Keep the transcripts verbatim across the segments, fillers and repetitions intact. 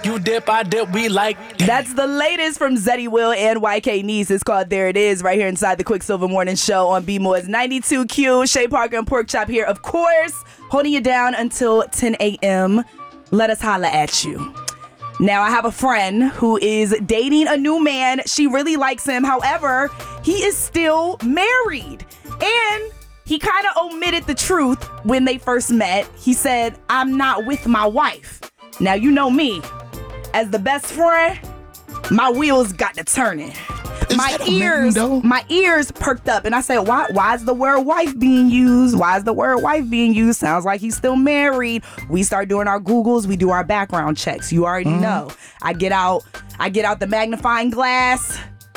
You dip, I dip, we like. That's the latest from Zeddy Will and Y K Nice. It's called There It Is right here inside the Quicksilver Morning Show on B-More's ninety-two Q. Shay Parker and Pork Chop here, of course, holding you down until ten a.m. Let us holla at you. Now, I have a friend who is dating a new man. She really likes him. However, he is still married. And he kind of omitted the truth when they first met. He said, I'm not with my wife. Now, you know me. As the best friend, my wheels got to turning. Is my that a ears, man, though? my ears perked up. And I said, why, why is the word wife being used? Why is the word wife being used? Sounds like he's still married. We start doing our Googles. We do our background checks. You already mm. know. I get out, I get out the magnifying glass.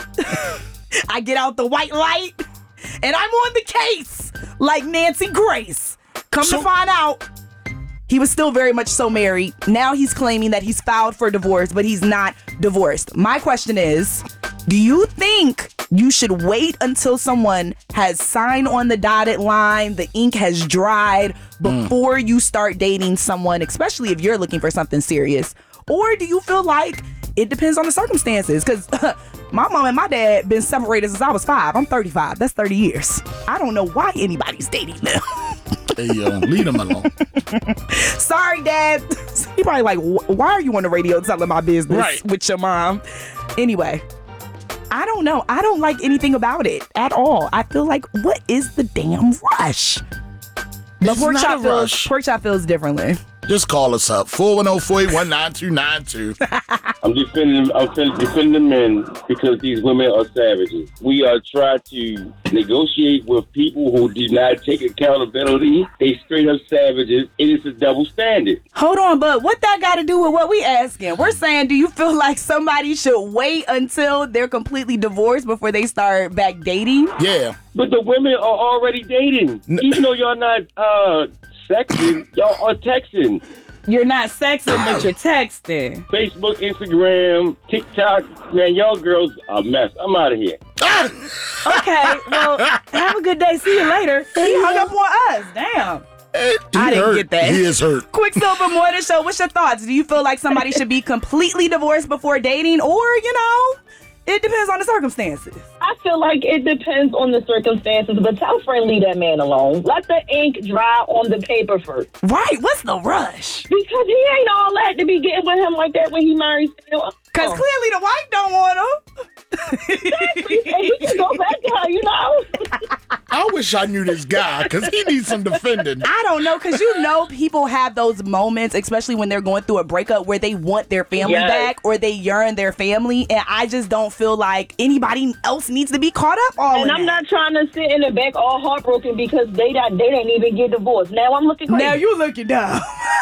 I get out the white light. And I'm on the case like Nancy Grace. Come so- to find out, he was still very much so married. Now he's claiming that he's filed for divorce, but he's not divorced. My question is, do you think you should wait until someone has signed on the dotted line, the ink has dried, before mm. you start dating someone, especially if you're looking for something serious? Or do you feel like it depends on the circumstances? Because my mom and my dad been separated since I was five. I'm thirty-five. That's thirty years. I don't know why anybody's dating them. Hey, yo, leave them alone. Sorry, Dad. He probably like, why are you on the radio telling my business right. with your mom? Anyway, I don't know. I don't like anything about it at all. I feel like, what is the damn rush? But Pork Chop feels, Pork Chop feels differently. Just call us up, four one zero, four eight one, nine two nine two. I'm defending, I'm defending the men because these women are savages. We are trying to negotiate with people who do not take accountability. They straight up savages. It is a double standard. Hold on, but what that got to do with what we asking? We're saying, do you feel like somebody should wait until they're completely divorced before they start back dating? Yeah. But the women are already dating. N- Even though y'all not uh, sexting, y'all are texting. You're not sexting, but you're texting. Facebook, Instagram, TikTok. Man, y'all girls are a mess. I'm out of here. Okay, well, have a good day. See you later. He hung up on us. Damn. He I didn't hurt. get that. He is hurt. Quicksilver Morning Show, what's your thoughts? Do you feel like somebody should be completely divorced before dating? Or, you know, it depends on the circumstances. I feel like it depends on the circumstances, but tell friend leave that man alone. Let the ink dry on the paper first. Right. What's the rush? Because he ain't all that to be getting with him like that when he marries. Because oh. clearly the wife don't want him. Exactly. And he can go back to her, you know? I wish I knew this guy because he needs some defending. I don't know, because you know people have those moments, especially when they're going through a breakup, where they want their family yes. back or they yearn their family. And I just don't feel like anybody else needs to be caught up all And in I'm that. not trying to sit in the back all heartbroken because they don't, they didn't even get divorced. Now I'm looking crazy. Now you looking down.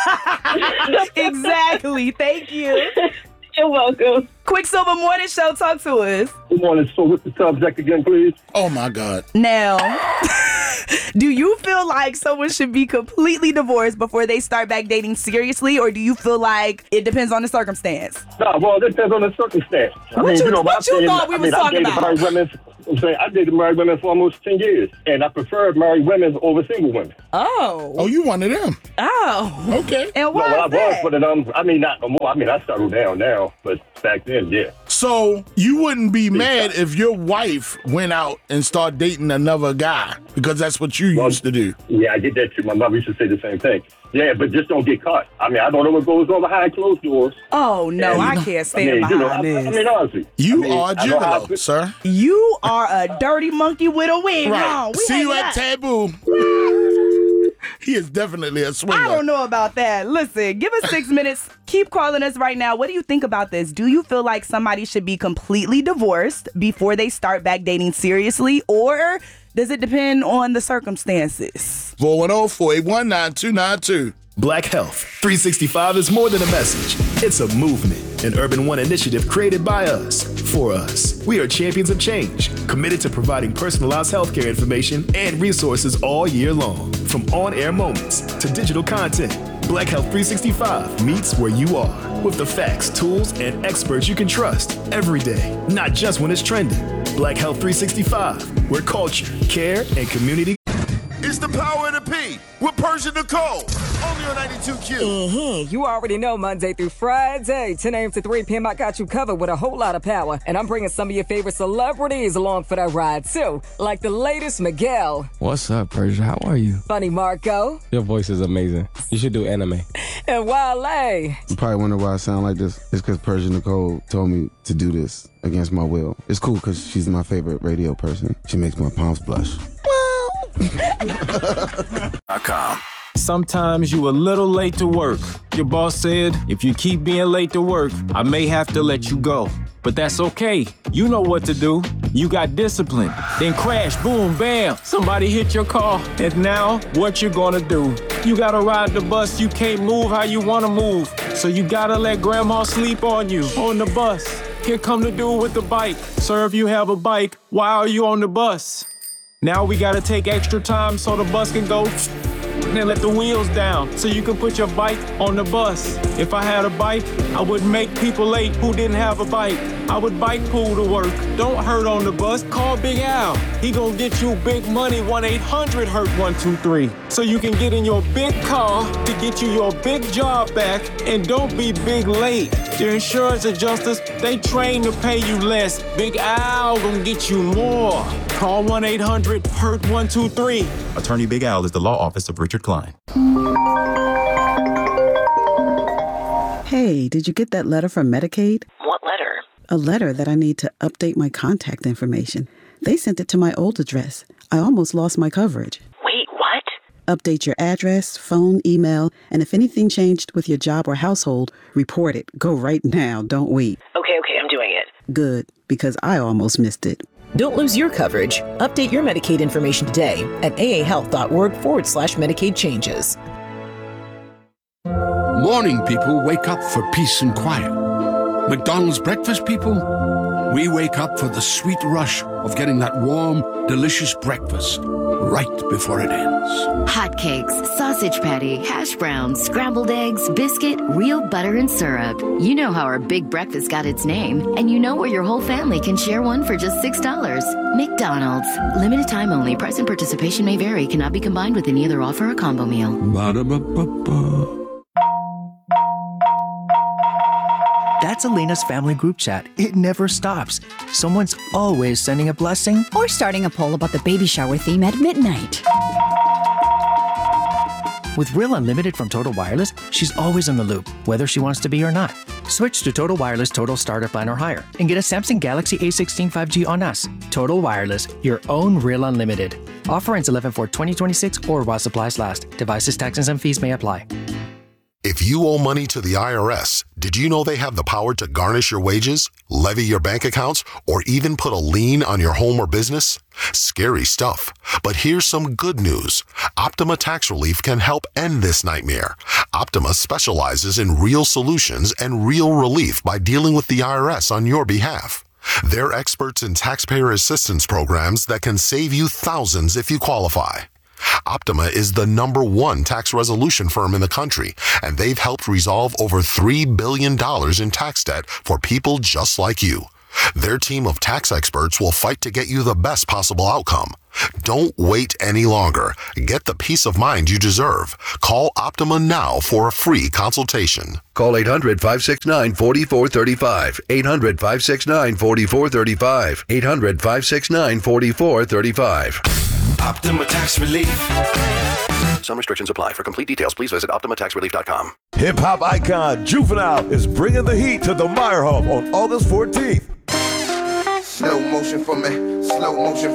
Exactly. Thank you. You're welcome. Quicksilver Morning Show, talk to us. Good morning. So what's the subject again, please? Oh, my God. Now, do you feel like someone should be completely divorced before they start back dating seriously, or do you feel like it depends on the circumstance? No, well, it depends on the circumstance. I what mean, you, you know, what you saying, thought we I was mean, talking I about? married women, I'm saying I dated married women for almost ten years, and I preferred married women over single women. Oh. Oh, you one of them. Oh. Okay. And why no, well, is I that? was, but um, I mean, not no more. I mean, I settled down now, but back then, yeah. So you wouldn't be mad if your wife went out and started dating another guy because that's what you well, used to do. Yeah, I get that too. My mother used to say the same thing. Yeah, but just don't get caught. I mean, I don't know what goes on behind closed doors. Oh, no, and, I can't stand I mean, behind you know, I, this. I mean, honestly. You I mean, are a gigolo, sir. You are a dirty monkey with a wig Right. on. We See you hanging at out. Taboo. He is definitely a swinger. I don't know about that. Listen, give us six minutes. Keep calling us right now. What do you think about this? Do you feel like somebody should be completely divorced before they start back dating seriously, or does it depend on the circumstances? four one zero, four eight one, nine two nine two. Black Health three sixty-five is more than a message. It's a movement, an Urban One initiative created by us, for us. We are champions of change, committed to providing personalized healthcare information and resources all year long. From on-air moments to digital content, Black Health three sixty-five meets where you are with the facts, tools, and experts you can trust every day, not just when it's trending. Black Health three sixty-five, where culture, care, and community. It's the power of the P with Persian Nicole. Only on ninety-two Q. Mm-hmm. You already know Monday through Friday, ten a.m. to three p.m. I got you covered with a whole lot of power. And I'm bringing some of your favorite celebrities along for that ride, too. Like the latest Miguel. What's up, Persia? How are you? Funny Marco. Your voice is amazing. You should do anime. And Wale. You probably wonder why I sound like this. It's because Persia Nicole told me to do this against my will. It's cool because she's my favorite radio person. She makes my palms blush. Sometimes you a little late to work. Your boss said, if you keep being late to work, I may have to let you go. But that's okay. You know what to do. You got discipline. Then crash, boom, bam. Somebody hit your car. And now, what you gonna do? You gotta ride the bus. You can't move how you wanna move. So you gotta let grandma sleep on you on the bus. Here come the dude with the bike. Sir, if you have a bike, why are you on the bus? Now we gotta take extra time so the bus can go and let the wheels down so you can put your bike on the bus. If I had a bike, I would make people late who didn't have a bike. I would bike pool to work. Don't hurt on the bus, call Big Al. He gonna get you big money, one eight hundred hurt one two three. So you can get in your big car to get you your big job back and don't be big late. The insurance adjusters, they train to pay you less. Big Al gonna get you more. Call one eight hundred hurt one two three. Attorney Big Al is the law office of Richard Klein. Hey, did you get that letter from Medicaid? What letter? A letter that I need to update my contact information. They sent it to my old address. I almost lost my coverage. Wait, what? Update your address, phone, email, and if anything changed with your job or household, report it. Go right now. Don't wait. Okay, okay, I'm doing it. Good, because I almost missed it. Don't lose your coverage. Update your Medicaid information today at aahealth.org forward slash Medicaid changes. Morning people wake up for peace and quiet. McDonald's breakfast people, we wake up for the sweet rush of getting that warm, delicious breakfast right before it ends. Hotcakes, sausage patty, hash browns, scrambled eggs, biscuit, real butter and syrup. You know how our big breakfast got its name, and you know where your whole family can share one for just six dollars. McDonald's. Limited time only. Price and participation may vary. Cannot be combined with any other offer or combo meal. Ba-da-ba-ba-ba. That's Elena's family group chat. It never stops. Someone's always sending a blessing or starting a poll about the baby shower theme at midnight. With Real Unlimited from Total Wireless, she's always in the loop, whether she wants to be or not. Switch to Total Wireless Total Starter Plan or higher and get a Samsung Galaxy A sixteen five G on us. Total Wireless, your own Real Unlimited. Offer ends eleven four twenty twenty-six or while supplies last. Devices, taxes, and fees may apply. If you owe money to the I R S, did you know they have the power to garnish your wages, levy your bank accounts, or even put a lien on your home or business? Scary stuff. But here's some good news. Optima Tax Relief can help end this nightmare. Optima specializes in real solutions and real relief by dealing with the I R S on your behalf. They're experts in taxpayer assistance programs that can save you thousands if you qualify. Optima is the number one tax resolution firm in the country, and they've helped resolve over three billion dollars in tax debt for people just like you. Their team of tax experts will fight to get you the best possible outcome. Don't wait any longer. Get the peace of mind you deserve. Call Optima now for a free consultation. Call eight hundred, five six nine, four four three five. eight hundred, five six nine, four four three five. eight hundred, five six nine, four four three five. Optima Tax Relief. Some restrictions apply. For complete details, please visit optima tax relief dot com. Hip-hop icon Juvenile is bringing the heat to the Meyer Home on August fourteenth. Slow motion for me, slow motion